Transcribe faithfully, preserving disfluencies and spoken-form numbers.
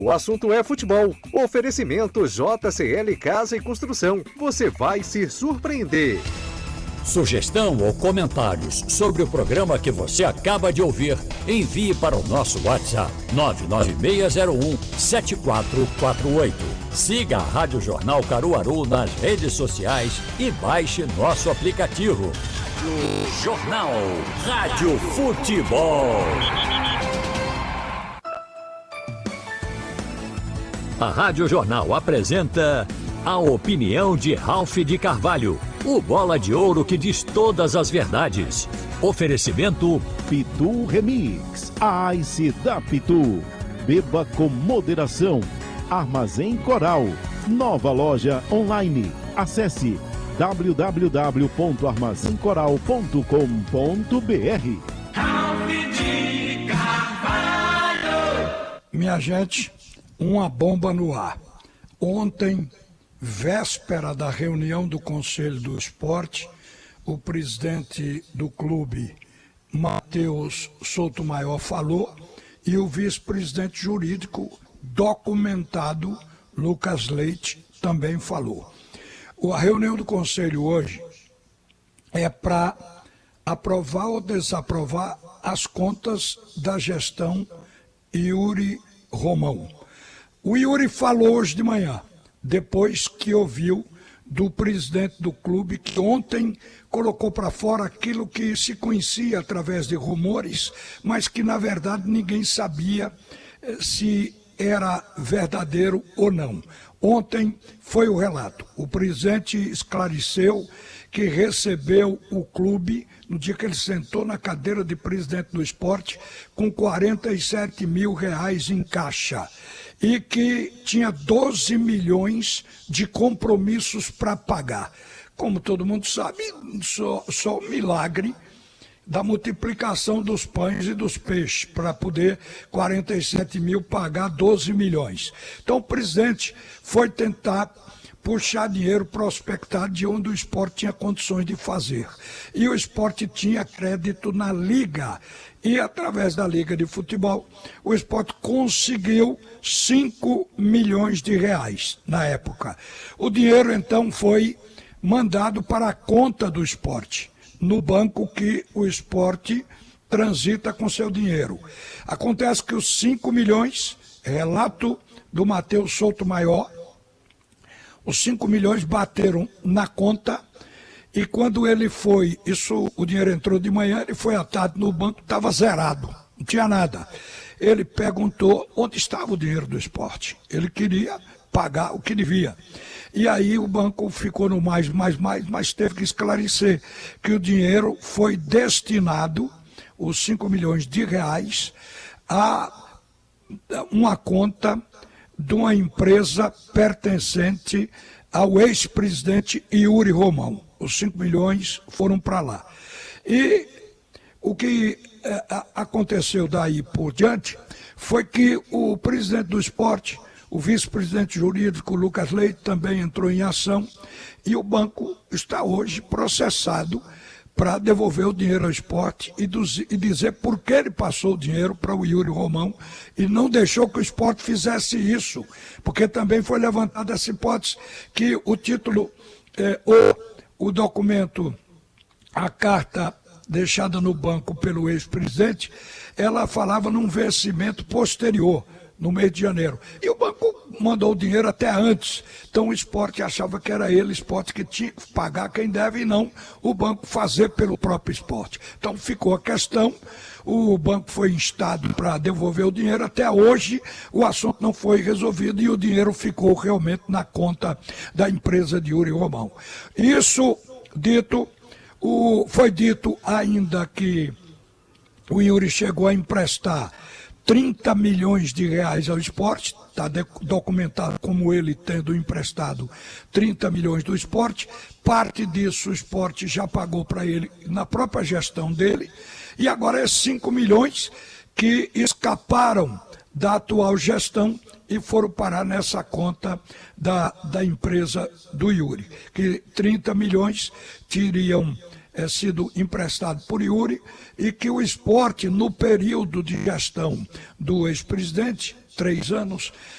O assunto é futebol. Oferecimento J C L Casa e Construção. Você vai se surpreender. Sugestão ou comentários sobre o programa que você acaba de ouvir, envie para o nosso WhatsApp nove nove seis zero um sete quatro quatro oito. Siga a Rádio Jornal Caruaru nas redes sociais e baixe nosso aplicativo. Jornal Rádio Futebol. A Rádio Jornal apresenta a opinião de Ralph de Carvalho, o bola de ouro que diz todas as verdades. Oferecimento Pitu Remix, a Ice da Pitu. Beba com moderação. Armazém Coral, nova loja online. Acesse w w w ponto armazém coral ponto com ponto b r. Ralph de Carvalho. Minha gente, uma bomba no ar. Ontem, véspera da reunião do Conselho do Esporte, o presidente do clube, Matheus Souto-Maior, falou e o vice-presidente jurídico documentado, Lucas Leite, também falou. A reunião do Conselho hoje é para aprovar ou desaprovar as contas da gestão Yuri Romão. O Yuri falou hoje de manhã, depois que ouviu do presidente do clube, que ontem colocou para fora aquilo que se conhecia através de rumores, mas que na verdade ninguém sabia se era verdadeiro ou não. Ontem foi o relato. O presidente esclareceu que recebeu o clube, no dia que ele sentou na cadeira de presidente do esporte, com quarenta e sete mil reais em caixa. E que tinha doze milhões de compromissos para pagar. Como todo mundo sabe, só, só o milagre da multiplicação dos pães e dos peixes, para poder quarenta e sete mil pagar doze milhões. Então o presidente foi tentar puxar dinheiro prospectado de onde o esporte tinha condições de fazer. E o esporte tinha crédito na Liga. E através da Liga de Futebol, o esporte conseguiu cinco milhões de reais na época. O dinheiro então foi mandado para a conta do esporte, no banco que o esporte transita com seu dinheiro. Acontece que os cinco milhões, relato do Matheus Souto-Maior, os cinco milhões bateram na conta e quando ele foi, isso, o dinheiro entrou de manhã, ele foi à tarde no banco, estava zerado, não tinha nada. Ele perguntou onde estava o dinheiro do esporte. Ele queria pagar o que devia. E aí o banco ficou no mais, mais, mais, mas teve que esclarecer que o dinheiro foi destinado, os cinco milhões de reais, a uma conta de uma empresa pertencente ao ex-presidente Yuri Romão. Os cinco milhões foram para lá. E o que é, aconteceu daí por diante foi que o presidente do esporte, o vice-presidente jurídico, Lucas Leite, também entrou em ação e o banco está hoje processado para devolver o dinheiro ao esporte e, dos, e dizer por que ele passou o dinheiro para o Yuri Romão e não deixou que o esporte fizesse isso, porque também foi levantada essa hipótese que o título, é, o, o documento, a carta deixada no banco pelo ex-presidente, ela falava num vencimento posterior, no mês de janeiro. E o banco mandou o dinheiro até antes. Então o esporte achava que era ele, o esporte, que tinha que pagar quem deve e não o banco fazer pelo próprio esporte. Então ficou a questão, o banco foi instado para devolver o dinheiro. Até hoje o assunto não foi resolvido e o dinheiro ficou realmente na conta da empresa de Yuri Romão. Isso dito, o, foi dito ainda que o Yuri chegou a emprestar trinta milhões de reais ao esporte, está documentado como ele tendo emprestado trinta milhões do esporte, parte disso o esporte já pagou para ele na própria gestão dele, e agora é cinco milhões que escaparam da atual gestão e foram parar nessa conta da, da empresa do Yuri, que trinta milhões teriam é, sido emprestado por Yuri e que o esporte, no período de gestão do ex-presidente, três anos,